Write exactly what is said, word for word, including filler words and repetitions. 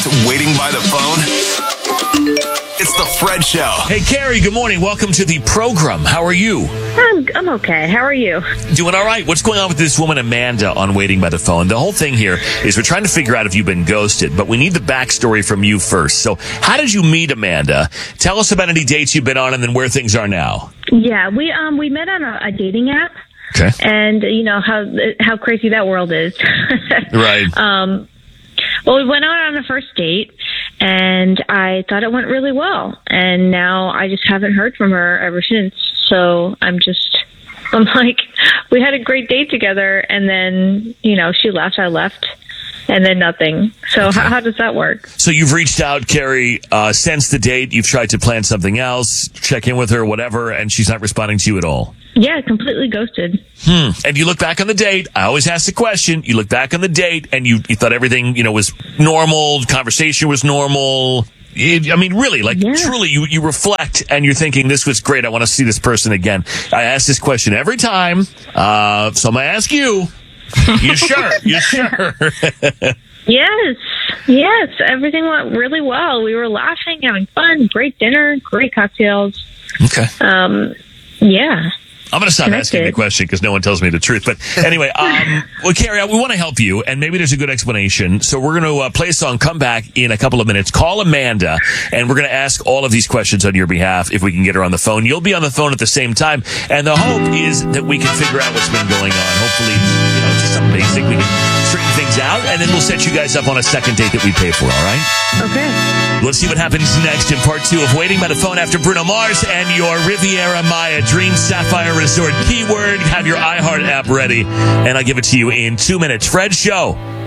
to Waiting by the Phone? It's the Fred Show. Hey, Carrie, good morning. Welcome to the program. How are you? I'm, I'm okay. How are you? Doing all right. What's going on with this woman, Amanda, on Waiting by the Phone? The whole thing here is we're trying to figure out if you've been ghosted, but we need the backstory from you first. So how did you meet Amanda? Tell us about any dates you've been on and then where things are now. Yeah, we um we met on a, a dating app. Okay. And you know how how crazy that world is. Right. Um. Well, we went out on a first date, and I thought it went really well. And now I just haven't heard from her ever since. So I'm just, I'm like, we had a great date together, and then, you know, she left, I left, and then nothing. So Okay. how, how does that work? So you've reached out, Carrie, uh, since the date. You've tried to plan something else, check in with her, whatever, and she's not responding to you at all. Yeah, completely ghosted. Hmm. And you look back on the date. I always ask the question. You look back on the date, and you, you thought everything, you know, was normal. Conversation was normal. It, I mean, really, like, Yeah. truly, you, you reflect, and you're thinking, this was great. I want to see this person again. I ask this question every time. Uh, so I'm going to ask you. You sure? You sure? Yes, yes. Everything went really well. We were laughing, having fun, great dinner, great cocktails. Okay. Um, yeah. I'm going to stop Connected. asking the question because no one tells me the truth. But anyway, um, well, Carrie, we want to help you, and maybe there's a good explanation. So we're going to uh, play a song, come back in a couple of minutes, call Amanda, and we're going to ask all of these questions on your behalf if we can get her on the phone. You'll be on the phone at the same time, and the hope is that we can figure out what's been going on. Hopefully, you know, just something basic. We can straighten things out, and then we'll set you guys up on a second date that we pay for, all right? Okay. Let's see what happens next in part two of Waiting by the Phone after Bruno Mars and your Riviera Maya Dream Sapphire Resort. Keyword, have your iHeart app ready, and I'll give it to you in two minutes. Fred Show.